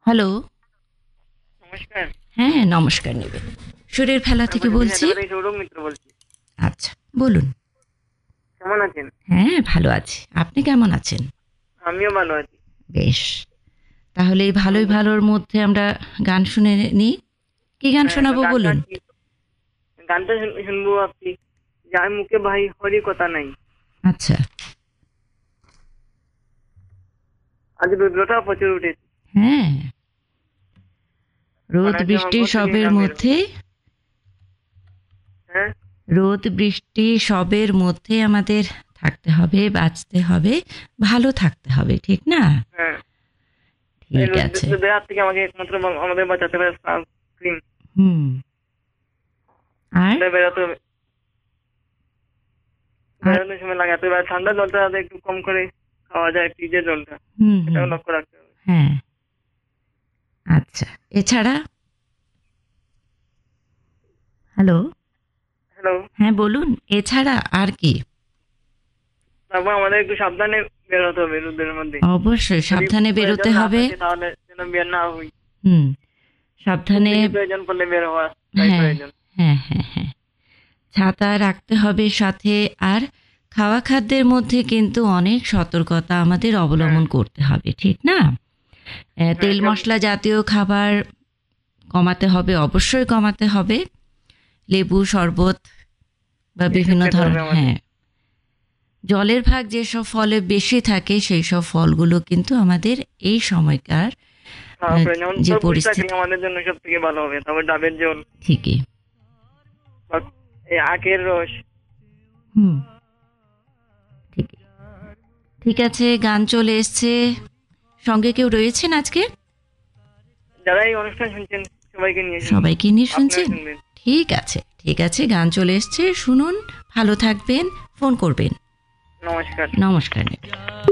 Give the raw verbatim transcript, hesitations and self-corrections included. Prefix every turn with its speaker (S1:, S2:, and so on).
S1: Hello.
S2: নমস্কার।
S1: হ্যাঁ, নমস্কার নেবেন। সুরের ফেলা থেকে বলছি।
S2: সৌরভ মিত্র বলছি।
S1: আচ্ছা, বলুন।
S2: কেমন আছেন?
S1: হ্যাঁ, ভালো আছি। আপনি কেমন আছেন?
S2: আমিও ভালো আছি।
S1: বেশ। তাহলে এই ভালোই ভালোর মধ্যে আমরা গান শুনে নিই। কি গান
S2: হ্যাঁ,
S1: শোনাবো
S2: গানটা
S1: বলুন?
S2: কি? গানটা শুন- শুনবো আপনি। যার মুখে ভাই হরি কথা নাই।
S1: আচ্ছা।
S2: আজ রৌদ্রটা প্রচুর উঠেছে।
S1: হ্যাঁ। রোদ
S2: মনে হচ্ছে আমার
S1: বৃষ্টি
S2: ঘর থেকে
S1: সবের
S2: ঘাম বের
S1: মধ্যে
S2: হচ্ছে। হ্যাঁ,
S1: রোদ বৃষ্টি সবের মধ্যে আমাদের থাকতে হবে, বাঁচতে হবে, ভালো থাকতে হবে, ঠিক না?
S2: হ্যাঁ। এই
S1: ঠিক আছে।
S2: রৌদ্রের হাত থেকে আমাকে একমাত্র বা- আমাদের বাঁচাতে পারে সানস্ক্রিন।
S1: হুম। আর
S2: বেরোতে হবে। বেরোনোর সময় লাগাতে হবে। আর ঠান্ডা জলটা যাতে একটু কম করে খাওয়া যায়, ফ্রিজের জলটা।
S1: হুম
S2: এটাও
S1: হুম
S2: লক্ষ্য রাখতে হবে।
S1: হ্যাঁ, আচ্ছা। এছাড়া হ্যালো,
S2: হ্যালো।
S1: হ্যাঁ বলুন। এছাড়া আর কি?
S2: তারপর আমাদের একটু সাবধানে বেরোতে হবে রোদের মধ্যে।
S1: অবশ্যই
S2: যদি
S1: সাবধানে
S2: প্রয়োজন
S1: বেরোতে
S2: না
S1: হবে।
S2: থাকে তাহলে যেন বের না হই।
S1: হুম,
S2: খুব
S1: সাবধানে।
S2: বেশি প্রয়োজন পড়লে বের হওয়া তাই
S1: হ্যাঁ
S2: প্রয়োজন।
S1: হ্যাঁ হ্যাঁ হ্যাঁ, ছাতা রাখতে হবে সাথে। আর খাওয়া খাদ্যের মধ্যে কিন্তু অনেক সতর্কতা আমাদের অবলম্বন
S2: হ্যাঁ,
S1: করতে হবে, ঠিক না? আহ,
S2: হ্যাঁ,
S1: তেল
S2: সব
S1: মশলা জাতীয় খাবার কমাতে হবে, অবশ্যই কমাতে হবে। লেবু শরবত বা
S2: এসব
S1: বিভিন্ন
S2: খেতে হবে
S1: ধরনের,
S2: আমাদের।
S1: হ্যাঁ, জলের ভাগ যেসব ফলে বেশি থাকে সেই সব ফলগুলো কিন্তু আমাদের এই সময়কার
S2: খাওয়া
S1: আহ,
S2: প্রয়োজন। যেমন
S1: যে
S2: তরমুজটা খেলে
S1: পরিস্থিতি,
S2: আমাদের জন্য সব থেকে ভালো হবে। তারপর ডাবের জল
S1: ঠিকই।
S2: বা এই আখের রস।
S1: হুম, ঠিকই। ঠিক আছে, গান চলে এসছে। সঙ্গে কেউ রয়েছেন আজকে?
S2: যারা এই অনুষ্ঠান শুনছেন সবাইকে নিয়ে শুনবো।
S1: সবাইকে নিয়ে
S2: আপনারা
S1: শুনছেন?
S2: শুনবেন।
S1: ঠিক আছে, ঠিক আছে, গান চলে এসছে, শুনুন। ভালো থাকবেন, ফোন করবেন।
S2: নমস্কার।
S1: নমস্কার।